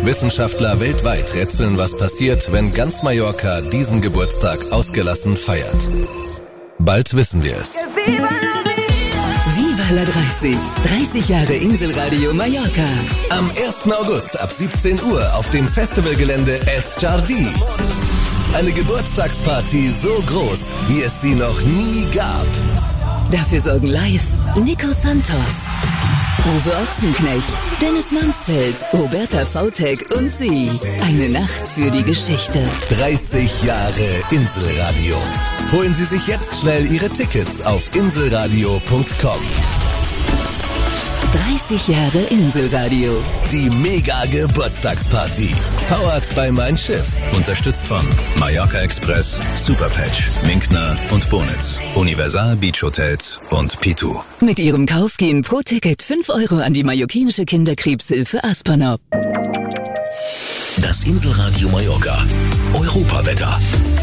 Wissenschaftler weltweit rätseln, was passiert, wenn ganz Mallorca diesen Geburtstag ausgelassen feiert. Bald wissen wir es. Viva la 30. 30 Jahre Inselradio Mallorca. Am 1. August ab 17 Uhr auf dem Festivalgelände Es Jardí. Eine Geburtstagsparty so groß, wie es sie noch nie gab. Dafür sorgen live Nico Santos, Uwe Ochsenknecht, Dennis Mansfeld, Roberta Vautek und sie. Eine Nacht für die Geschichte. 30 Jahre Inselradio. Holen Sie sich jetzt schnell Ihre Tickets auf inselradio.com. 30 Jahre Inselradio. Die Mega-Geburtstagsparty. Powered by Mein Schiff. Unterstützt von Mallorca Express, Superpatch, Minkner und Bonitz, Universal Beach Hotels und P2. Mit ihrem Kauf gehen pro Ticket 5 Euro an die mallorquinische Kinderkrebshilfe Aspernop. Das Inselradio Mallorca. Europawetter.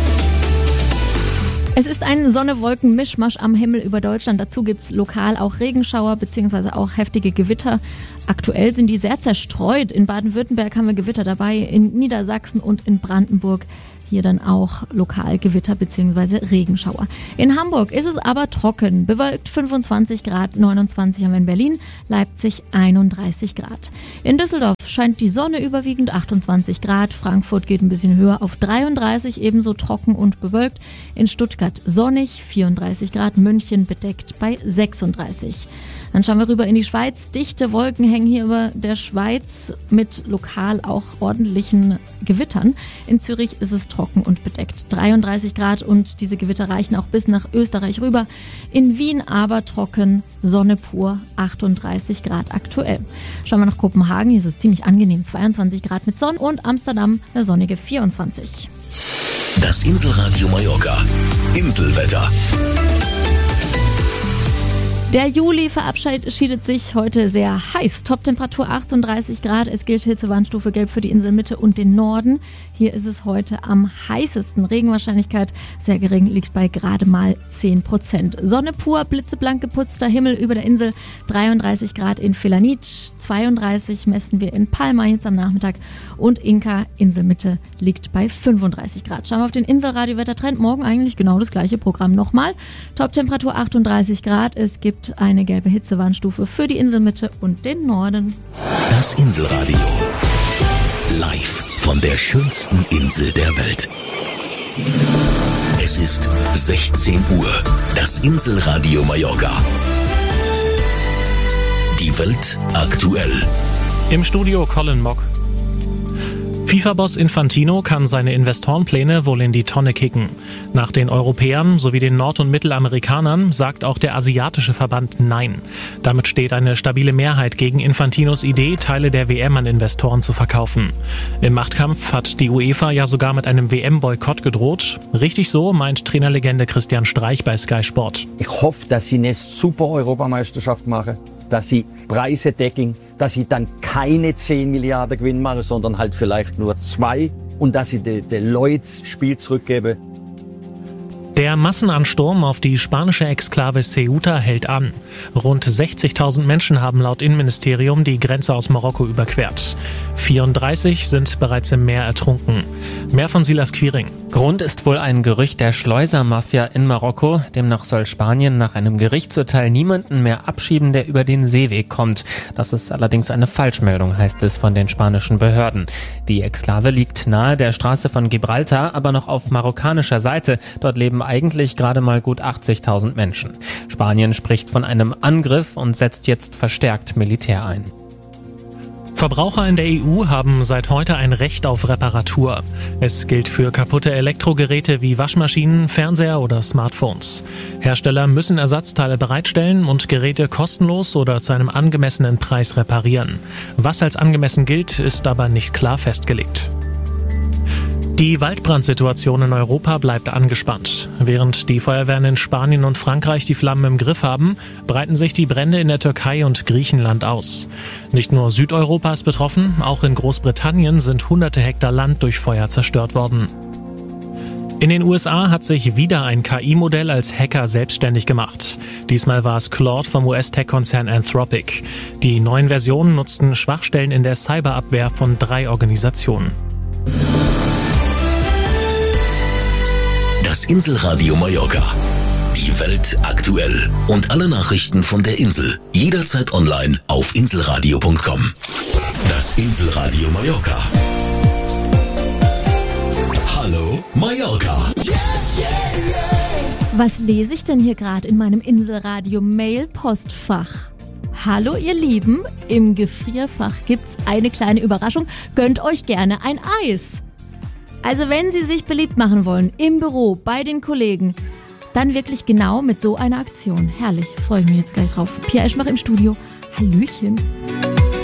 Es ist ein Sonne-Wolken-Mischmasch am Himmel über Deutschland. Dazu gibt's lokal auch Regenschauer bzw. auch heftige Gewitter. Aktuell sind die sehr zerstreut. In Baden-Württemberg haben wir Gewitter dabei, in Niedersachsen und in Brandenburg. Hier dann auch lokal Gewitter bzw. Regenschauer. In Hamburg ist es aber trocken. Bewölkt 25 Grad, 29 haben wir in Berlin, Leipzig 31 Grad. In Düsseldorf scheint die Sonne überwiegend, 28 Grad. Frankfurt geht ein bisschen höher auf 33, ebenso trocken und bewölkt. In Stuttgart sonnig, 34 Grad. München bedeckt bei 36. Dann schauen wir rüber in die Schweiz. Dichte Wolken hängen hier über der Schweiz mit lokal auch ordentlichen Gewittern. In Zürich ist es trocken und bedeckt. 33 Grad und diese Gewitter reichen auch bis nach Österreich rüber. In Wien aber trocken, Sonne pur, 38 Grad aktuell. Schauen wir nach Kopenhagen, hier ist es ziemlich angenehm, 22 Grad mit Sonne und Amsterdam eine sonnige 24. Das Inselradio Mallorca. Inselwetter. Der Juli verabschiedet sich heute sehr heiß. Toptemperatur 38 Grad. Es gilt Hitzewarnstufe Gelb für die Inselmitte und den Norden. Hier ist es heute am heißesten. Regenwahrscheinlichkeit sehr gering, liegt bei gerade mal 10%. Sonne pur, blitzeblank geputzter Himmel über der Insel. 33 Grad in Felanitsch, 32 messen wir in Palma jetzt am Nachmittag. Und Inka, Inselmitte, liegt bei 35 Grad. Schauen wir auf den Inselradio-Wettertrend. Morgen eigentlich genau das gleiche Programm nochmal. Toptemperatur 38 Grad. Es gibt eine gelbe Hitzewarnstufe für die Inselmitte und den Norden. Das Inselradio. Live von der schönsten Insel der Welt. Es ist 16 Uhr. Das Inselradio Mallorca. Die Welt aktuell. Im Studio Colin Mock. FIFA-Boss Infantino kann seine Investorenpläne wohl in die Tonne kicken. Nach den Europäern sowie den Nord- und Mittelamerikanern sagt auch der asiatische Verband Nein. Damit steht eine stabile Mehrheit gegen Infantinos Idee, Teile der WM an Investoren zu verkaufen. Im Machtkampf hat die UEFA ja sogar mit einem WM-Boykott gedroht. Richtig so, meint Trainerlegende Christian Streich bei Sky Sport. Ich hoffe, dass sie eine super Europameisterschaft machen, dass sie Preise decken, dass sie dann keine 10 Milliarden Gewinn machen, sondern halt vielleicht nur 2 und dass sie den Leuten Spiel zurückgeben. Der Massenansturm auf die spanische Exklave Ceuta hält an. Rund 60.000 Menschen haben laut Innenministerium die Grenze aus Marokko überquert. 34 sind bereits im Meer ertrunken. Mehr von Silas Quiring. Grund ist wohl ein Gerücht der Schleusermafia in Marokko. Demnach soll Spanien nach einem Gerichtsurteil niemanden mehr abschieben, der über den Seeweg kommt. Das ist allerdings eine Falschmeldung, heißt es von den spanischen Behörden. Die Exklave liegt nahe der Straße von Gibraltar, aber noch auf marokkanischer Seite. Dort leben eigentlich gerade mal gut 80.000 Menschen. Spanien spricht von einem Angriff und setzt jetzt verstärkt Militär ein. Verbraucher in der EU haben seit heute ein Recht auf Reparatur. Es gilt für kaputte Elektrogeräte wie Waschmaschinen, Fernseher oder Smartphones. Hersteller müssen Ersatzteile bereitstellen und Geräte kostenlos oder zu einem angemessenen Preis reparieren. Was als angemessen gilt, ist aber nicht klar festgelegt. Die Waldbrandsituation in Europa bleibt angespannt. Während die Feuerwehren in Spanien und Frankreich die Flammen im Griff haben, breiten sich die Brände in der Türkei und Griechenland aus. Nicht nur Südeuropa ist betroffen, auch in Großbritannien sind hunderte Hektar Land durch Feuer zerstört worden. In den USA hat sich wieder ein KI-Modell als Hacker selbstständig gemacht. Diesmal war es Claude vom US-Tech-Konzern Anthropic. Die neuen Versionen nutzten Schwachstellen in der Cyberabwehr von 3 Organisationen. Das Inselradio Mallorca. Die Welt aktuell. Und alle Nachrichten von der Insel. Jederzeit online auf inselradio.com. Das Inselradio Mallorca. Hallo Mallorca. Was lese ich denn hier gerade in meinem Inselradio-Mail-Postfach? Hallo ihr Lieben, im Gefrierfach gibt's eine kleine Überraschung. Gönnt euch gerne ein Eis. Also wenn Sie sich beliebt machen wollen, im Büro, bei den Kollegen, dann wirklich genau mit so einer Aktion. Herrlich, freue ich mich jetzt gleich drauf. Pia Eschmach im Studio. Hallöchen.